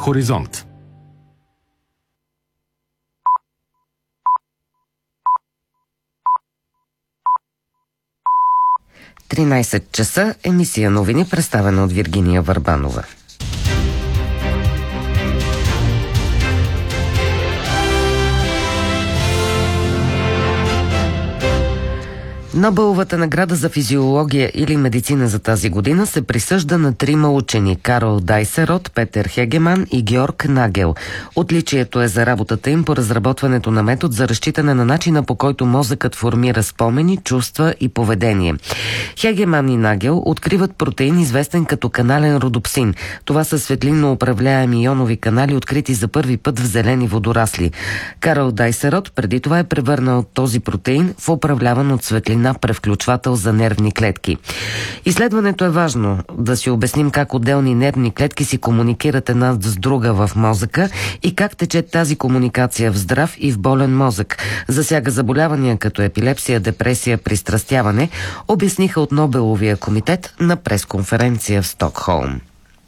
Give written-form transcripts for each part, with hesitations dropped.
Хоризонт. часа, емисия новини, представена от Виргиния Върбанова. Нобеловата награда за физиология или медицина за тази година се присъжда на 3 учени – Карл Дайсерот, Петър Хегеман и Георг Нагел. Отличието е за работата им по разработването на метод за разчитане на начина, по който мозъкът формира спомени, чувства и поведение. Хегеман и Нагел откриват протеин, известен като канален родопсин. Това са светлинно управляеми ионови канали, открити за първи път в зелени водорасли. Карл Дайсерот преди това е превърнал този протеин в управляван от светлина превключвател за нервни клетки. Изследването е важно да си обясним как отделни нервни клетки си комуникират една с друга в мозъка и как тече тази комуникация в здрав и в болен мозък. Засяга заболявания като епилепсия, депресия, пристрастяване, обясниха от Нобеловия комитет на пресконференция в Стокхолм.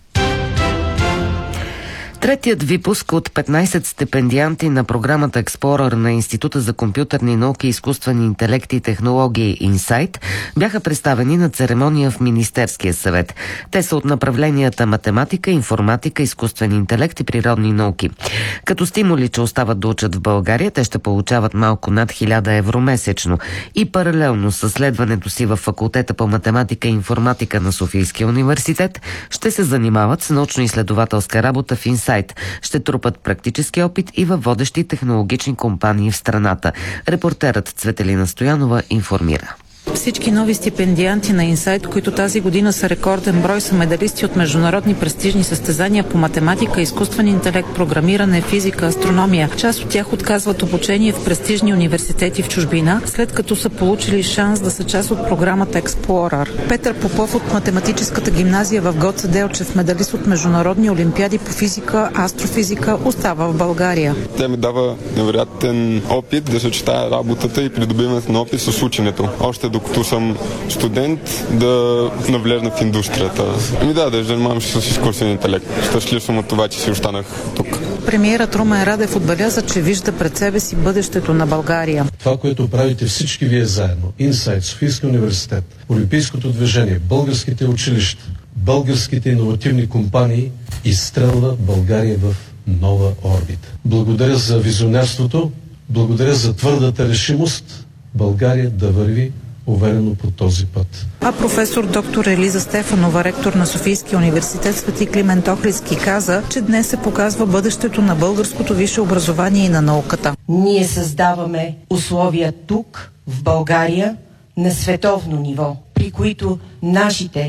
Третият випуск от 15 стипендианти на програмата Explorer на Института за компютърни науки, изкуствен интелект и технологии Инсайт бяха представени на церемония в Министерския съвет. Те са от направленията математика, информатика, изкуствен интелект и природни науки. Като стимули, че остават да учат в България, те ще получават малко над 1000 евро месечно и паралелно със следването си в факултета по математика и информатика на Софийския университет ще се занимават с научно-изследователска работа в Инсайт. Ще трупат практически опит и във водещи технологични компании в страната. Репортерът Цветелина Стоянова информира. Всички нови стипендианти на Инсайт, които тази година са рекорден брой, са медалисти от международни престижни състезания по математика, изкуствен интелект, програмиране, физика, астрономия. Част от тях отказват обучение в престижни университети в чужбина, след като са получили шанс да са част от програмата Explorer. Петър Попов от математическата гимназия в Гоце Делчев, медалист от международни олимпиади по физика, астрофизика, остава в България. Тя ми дава невероятен опит да съчетая работата и придобиването на опит с ученето. Още докато съм студент, да навлезна в индустрията. Да занимавам се с изкуствен интелект. Щастлив съм от това, че си останах тук. Премиерът Румен Радев отбеляза, че вижда пред себе си бъдещето на България. Това, което правите всички вие заедно, Инсайт, Софийския университет, Олимпийското движение, българските училища, българските иновативни компании, изстрелва България в нова орбита. Благодаря за визионерството, благодаря за твърдата решимост България да върви уверено по този път. А професор доктор Елиза Стефанова, ректор на Софийския университет Свети Климент Охридски, каза, че днес се показва бъдещето на българското висше образование и на науката. Ние създаваме условия тук, в България, на световно ниво, при които нашите